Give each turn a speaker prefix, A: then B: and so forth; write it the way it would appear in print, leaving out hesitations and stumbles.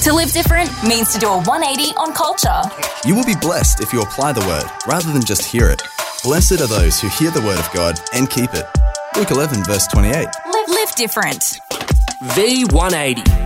A: To live different means to do a 180 on culture.
B: You will be blessed if you apply the word rather than just hear it. Blessed are those who hear the word of God and keep it. Luke 11 verse 28.
A: Live different.
C: V180.